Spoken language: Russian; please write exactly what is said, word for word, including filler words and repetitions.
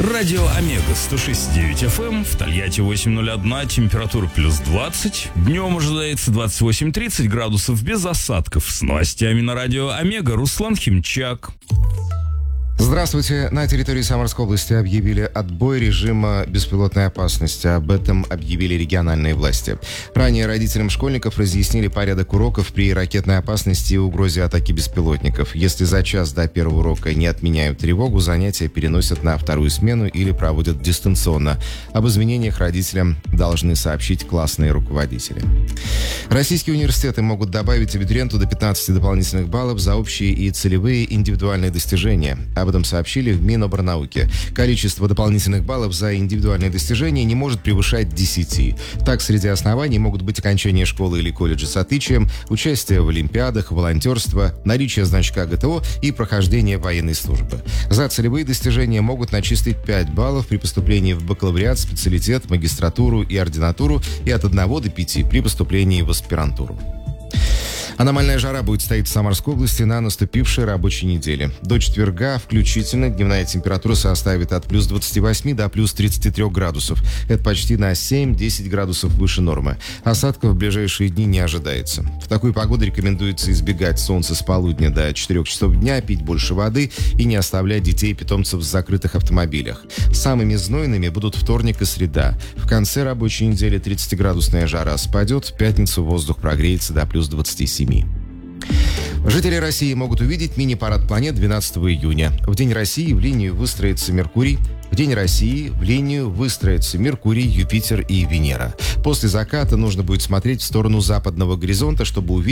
Радио Омега сто шесть и девять эф эм, в Тольятти восемь ноль один, температура плюс двадцать. Днем ожидается двадцать восемь тридцать градусов без осадков. С новостями на радио Омега Руслан Химчак. Здравствуйте. На территории Самарской области объявили отбой режима беспилотной опасности. Об этом объявили региональные власти. Ранее родителям школьников разъяснили порядок уроков при ракетной опасности и угрозе атаки беспилотников. Если за час до первого урока не отменяют тревогу, занятия переносят на вторую смену или проводят дистанционно. Об изменениях родителям должны сообщить классные руководители. Российские университеты могут добавить абитуриенту до пятнадцати дополнительных баллов за общие и целевые индивидуальные достижения. Об этом сообщили в Миноборнауки. Количество дополнительных баллов за индивидуальные достижения не может превышать десяти. Так, среди оснований могут быть окончание школы или колледжа с отличием, участие в олимпиадах, волонтерство, наличие значка гэ тэ о и прохождение военной службы. За целевые достижения могут начислить пять баллов при поступлении в бакалавриат, специалитет, магистратуру и ординатуру и от одного до пяти при поступлении в аспирантуру. Аномальная жара будет стоять в Самарской области на наступившей рабочей неделе. До четверга включительно дневная температура составит от плюс двадцати восьми до плюс тридцати трёх градусов. Это почти на семь-десять градусов выше нормы. Осадков в ближайшие дни не ожидается. В такую погоду рекомендуется избегать солнца с полудня до четырёх часов дня, пить больше воды и не оставлять детей и питомцев в закрытых автомобилях. Самыми знойными будут вторник и среда. В конце рабочей недели тридцатиградусная жара спадет, в пятницу воздух прогреется до плюс двадцати семи. Жители России могут увидеть мини-парад планет двенадцатого июня. В День России в линию выстроится Меркурий. В День России в линию выстроятся Меркурий, Юпитер и Венера. После заката нужно будет смотреть в сторону западного горизонта, чтобы увидеть